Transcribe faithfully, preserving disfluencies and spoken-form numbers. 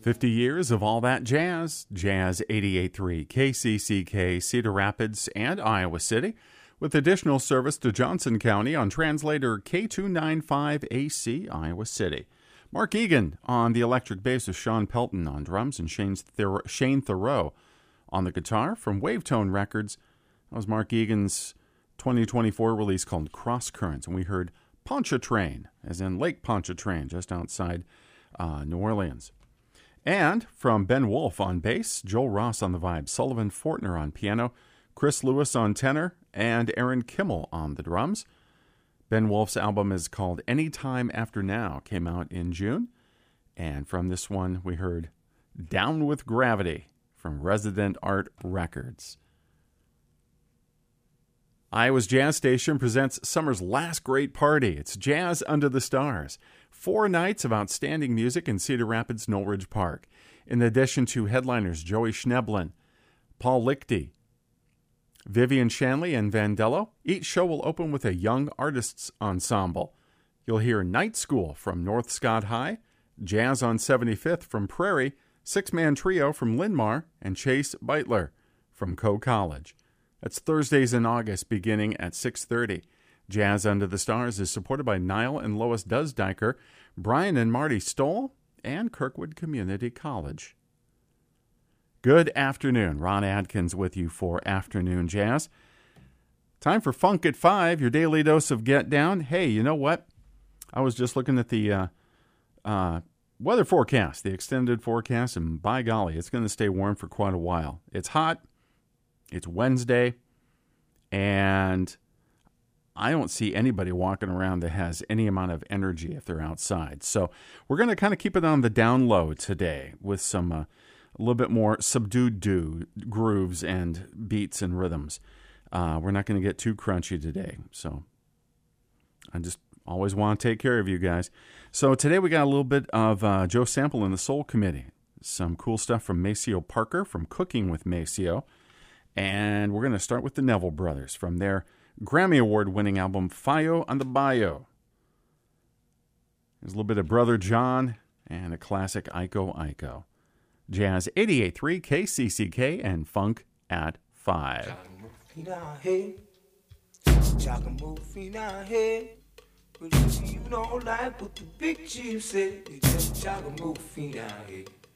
fifty years of all that jazz. Jazz eighty-eight point three, K C C K, Cedar Rapids, and Iowa City, with additional service to Johnson County on translator K two ninety-five A C, Iowa City. Mark Egan on the electric bass with Sean Pelton on drums and Shane, Thor- Shane Thoreau on the guitar from Wavetone Records. That was Mark Egan's twenty twenty-four release called Cross Currents, and we heard Pontchartrain, as in Lake Pontchartrain, just outside uh, New Orleans. And from Ben Wolf on bass, Joel Ross on the vibe, Sullivan Fortner on piano, Chris Lewis on tenor, and Aaron Kimmel on the drums. Ben Wolf's album is called Anytime After Now, came out in June. And from this one, we heard Down with Gravity from Resident Art Records. Iowa's Jazz Station presents summer's last great party. It's Jazz Under the Stars. Four nights of outstanding music in Cedar Rapids, Knowledge Park. In addition to headliners Joey Schneblin, Paul Lichty, Vivian Shanley, and Vandello, each show will open with a young artists ensemble. You'll hear Night School from North Scott High, Jazz on seventy-fifth from Prairie, Six-Man Trio from Linn-Mar, and Chase Beitler from Coe College. That's Thursdays in August beginning at six thirty. Jazz Under the Stars is supported by Niall and Lois Dusdiker, Brian and Marty Stoll, and Kirkwood Community College. Good afternoon. Ron Adkins with you for Afternoon Jazz. Time for Funk at five, your daily dose of Get Down. Hey, you know what? I was just looking at the uh, uh, weather forecast, the extended forecast, and by golly, it's going to stay warm for quite a while. It's hot. It's Wednesday, and I don't see anybody walking around that has any amount of energy if they're outside. So we're going to kind of keep it on the down low today with some uh, a little bit more subdued do grooves and beats and rhythms. Uh, we're not going to get too crunchy today. So I just always want to take care of you guys. So today we got a little bit of uh, Joe Sample and the Soul Committee. Some cool stuff from Maceo Parker from Cooking with Maceo. And we're going to start with the Neville Brothers from their Grammy Award-winning album, Fio on the Bayou. There's a little bit of Brother John and a classic Iko Iko. Jazz eighty-eight point three, K C C K, and Funk at five. But you don't like what the big chief said. They just jog a move feet out here.